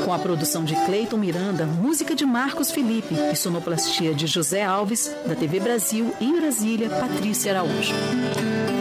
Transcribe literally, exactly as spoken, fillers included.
Com a produção de Cleiton Miranda, música de Marcos Felipe e sonoplastia de José Alves, da T V Brasil, em Brasília, Patrícia Araújo.